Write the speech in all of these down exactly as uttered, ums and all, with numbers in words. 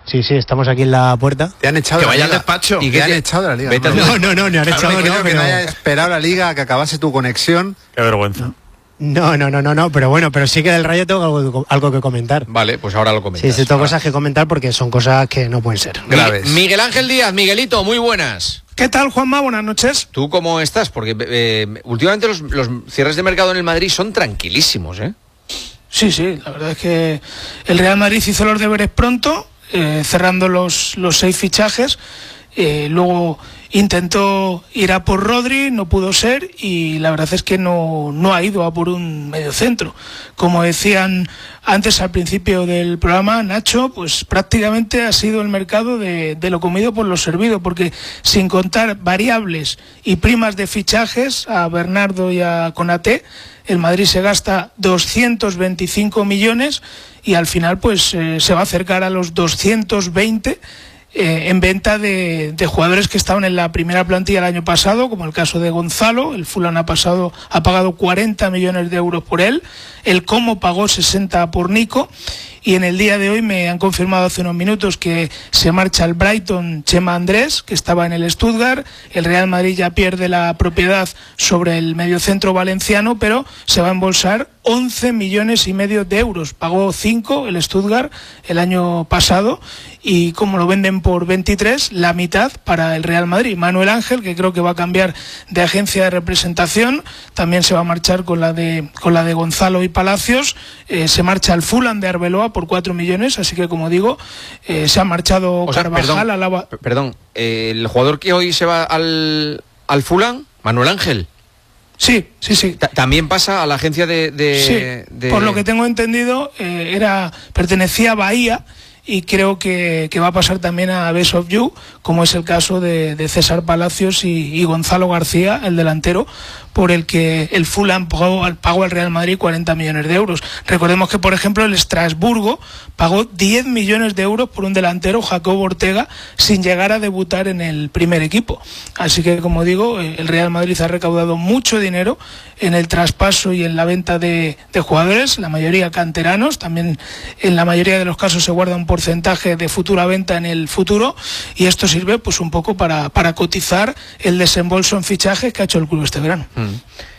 Sí, sí, estamos aquí en la puerta. Te han echado que de la vaya al liga. despacho. ¿Y te han echado de la liga? No, no, no, no, no han echado, no, no, que pero... no haya esperado la liga a que acabase tu conexión. Qué vergüenza. No, no, no, no, no, pero bueno, pero sí que del Rayo tengo algo, algo que comentar. Vale, pues ahora lo comentas. Sí, sí, tengo ahora. cosas que comentar porque son cosas que no pueden ser. Graves. Miguel Ángel Díaz, Miguelito, muy buenas. ¿Qué tal, Juanma? Buenas noches. ¿Tú cómo estás? Porque eh, últimamente los, los cierres de mercado en el Madrid son tranquilísimos, ¿eh? Sí, sí, la verdad es que el Real Madrid hizo los deberes pronto, eh, cerrando los, los seis fichajes. Eh, luego intentó ir a por Rodri, no pudo ser, y la verdad es que no, no ha ido a por un mediocentro. Como decían antes al principio del programa, Nacho, pues prácticamente ha sido el mercado de, de lo comido por lo servido, porque sin contar variables y primas de fichajes a Bernardo y a Konaté, el Madrid se gasta doscientos veinticinco millones y al final pues eh, se va a acercar a los doscientos veinte Eh, en venta de, de jugadores que estaban en la primera plantilla el año pasado, como el caso de Gonzalo. El Fulham ha, pasado, ha pagado cuarenta millones de euros por él, el Como pagó sesenta por Nico, y en el día de hoy me han confirmado hace unos minutos que se marcha al Brighton Chema Andrés, que estaba en el Stuttgart. El Real Madrid ya pierde la propiedad sobre el mediocentro valenciano, pero se va a embolsar once millones y medio de euros. Pagó cinco el Stuttgart el año pasado, y como lo venden por veintitrés, la mitad para el Real Madrid. Manuel Ángel, que creo que va a cambiar de agencia de representación, también se va a marchar con la de, con la de Gonzalo y Palacios. Eh, se marcha al Fulham de Arbeloa por cuatro millones, así que como digo, eh, se ha marchado O sea, Carvajal perdón, a la... Perdón, eh, el jugador que hoy se va al, al Fulham, Manuel Ángel. Sí, sí, sí. También pasa a la agencia de... de, sí, de... por lo que tengo entendido, eh, era pertenecía a Bahía, y creo que, que va a pasar también a Best of You, como es el caso de, de César Palacios y, y Gonzalo García, el delantero, por el que el Fulham pagó, pagó al Real Madrid cuarenta millones de euros. Recordemos que, por ejemplo, el Estrasburgo pagó diez millones de euros por un delantero, Jacobo Ortega, sin llegar a debutar en el primer equipo. Así que, como digo, el Real Madrid ha recaudado mucho dinero en el traspaso y en la venta de, de jugadores, la mayoría canteranos. También en la mayoría de los casos se guarda un porcentaje de futura venta en el futuro, y esto sirve pues un poco para, para cotizar el desembolso en fichajes que ha hecho el club este verano. Mm.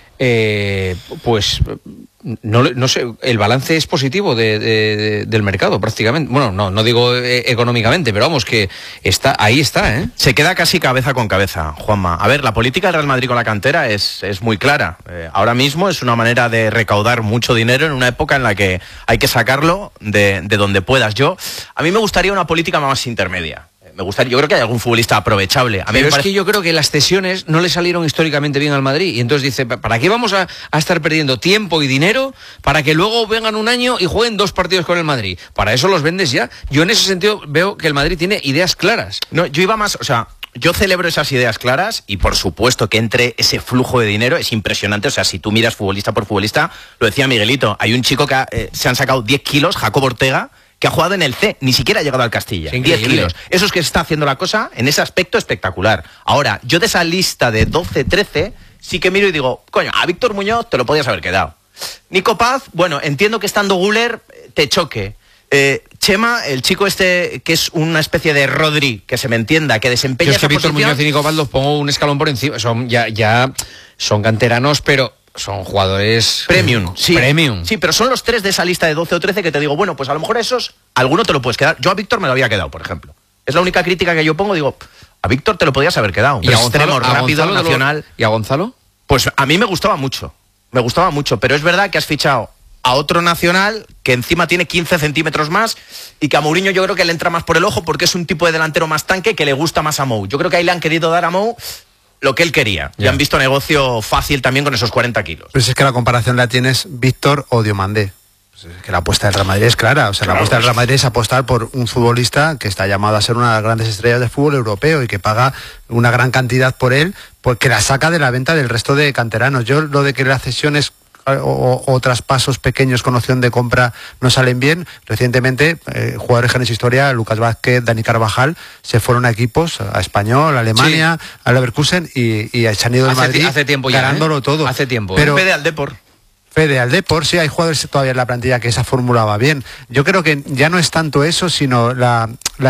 Eh, pues no, no sé, el balance es positivo de, de, de, del mercado prácticamente. Bueno, no, no digo eh, económicamente, pero vamos, que está ahí está, ¿eh? Se queda casi cabeza con cabeza, Juanma. A ver, la política del Real Madrid con la cantera es, es muy clara. Eh, ahora mismo es una manera de recaudar mucho dinero en una época en la que hay que sacarlo de, de donde puedas. Yo, a mí me gustaría una política más intermedia. Me gustaría, yo creo que hay algún futbolista aprovechable. A mí Pero me es parece... que yo creo que las cesiones no le salieron históricamente bien al Madrid, y entonces dice, ¿para qué vamos a, a estar perdiendo tiempo y dinero para que luego vengan un año y jueguen dos partidos con el Madrid? Para eso los vendes ya. Yo en ese sentido veo que el Madrid tiene ideas claras. No, yo iba más, o sea, yo celebro esas ideas claras, y por supuesto que entre ese flujo de dinero es impresionante. O sea, si tú miras futbolista por futbolista, lo decía Miguelito, hay un chico que ha, eh, se han sacado diez kilos, Jacobo Ortega, que ha jugado en el C, ni siquiera ha llegado al Castilla. Sí, diez kilos. Eso es que se está haciendo la cosa en ese aspecto espectacular. Ahora, yo de esa lista de doce, trece, sí que miro y digo, coño, a Víctor Muñoz te lo podías haber quedado. Nico Paz, bueno, entiendo que estando Güler te choque. Eh, Chema, el chico este que es una especie de Rodri, que se me entienda, que desempeña Yo es que esa Víctor posición... Muñoz y Nico Paz los pongo un escalón por encima. Son ya, ya son canteranos, pero son jugadores Premium, sí. Premium. Sí, pero son los tres de esa lista de doce o trece que te digo, bueno, pues a lo mejor esos, alguno te lo puedes quedar. Yo a Víctor me lo había quedado, por ejemplo. Es la única crítica que yo pongo, digo, a Víctor te lo podías haber quedado. ¿Y a Gonzalo, extremo, a rápido, Gonzalo nacional. Lo... ¿Y a Gonzalo? Pues a mí me gustaba mucho. Me gustaba mucho, pero es verdad que has fichado a otro nacional que encima tiene quince centímetros más, y que a Mourinho yo creo que le entra más por el ojo porque es un tipo de delantero más tanque que le gusta más a Mou. Yo creo que ahí le han querido dar a Mou lo que él quería. Ya. Y han visto negocio fácil también con esos cuarenta kilos. Pues es que la comparación la tienes Víctor o Diomandé. Pues es que la apuesta del Real Madrid es clara. O sea, Claro, la apuesta del pues. Real Madrid es apostar por un futbolista que está llamado a ser una de las grandes estrellas del fútbol europeo y que paga una gran cantidad por él, pues que la saca de la venta del resto de canteranos. Yo lo de que las cesiones O, o, o traspasos pequeños con opción de compra no salen bien. Recientemente, eh, jugadores que han hecho historia, Lucas Vázquez, Dani Carvajal, se fueron a equipos, a Español, a Alemania, sí. a Leverkusen, y, y se han ido del Madrid hace tiempo ya, ganándolo ¿eh? todo. Hace tiempo. Pero, Fede al Depor. Fede al Depor, sí, hay jugadores todavía en la plantilla que esa fórmula va bien. Yo creo que ya no es tanto eso, sino la... la